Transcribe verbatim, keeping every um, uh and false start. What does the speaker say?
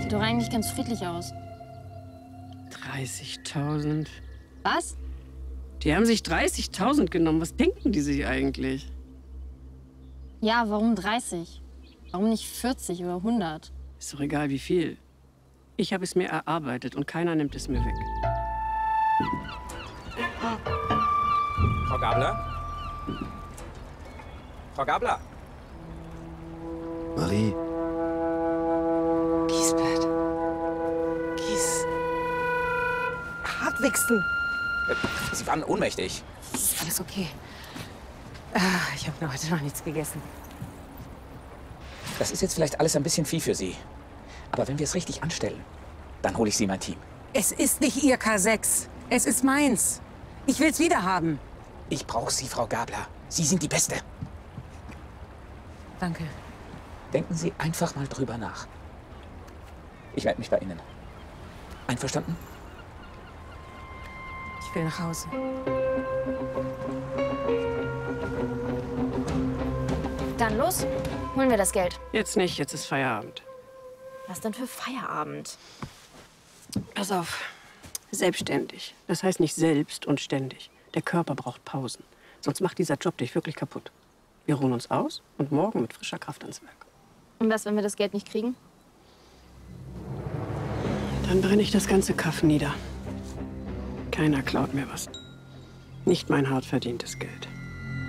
Sieht doch eigentlich ganz friedlich aus. dreißigtausend. Was? Die haben sich dreißigtausend genommen. Was denken die sich eigentlich? Ja, warum dreißig? Warum nicht vierzig oder hundert? Ist doch egal, wie viel. Ich habe es mir erarbeitet und keiner nimmt es mir weg. Frau Gabler? Frau Gabler? Marie. Giesbert. Gies. Hartwigsten. Sie waren ohnmächtig. Ist alles okay? Ah, ich habe noch heute noch nichts gegessen. Das ist jetzt vielleicht alles ein bisschen viel für Sie. Aber wenn wir es richtig anstellen, dann hole ich Sie in mein Team. Es ist nicht Ihr K sechs. Es ist meins. Ich will's wieder haben. Ich brauche Sie, Frau Gabler. Sie sind die Beste. Danke. Denken Sie einfach mal drüber nach. Ich melde mich bei Ihnen. Einverstanden? Ich will nach Hause. Dann los, holen wir das Geld. Jetzt nicht, jetzt ist Feierabend. Was denn für Feierabend? Pass auf. Selbstständig. Das heißt nicht selbst und ständig. Der Körper braucht Pausen. Sonst macht dieser Job dich wirklich kaputt. Wir ruhen uns aus und morgen mit frischer Kraft ans Werk. Und was, wenn wir das Geld nicht kriegen? Dann brenne ich das ganze Kaff nieder. Keiner klaut mir was. Nicht mein hart verdientes Geld.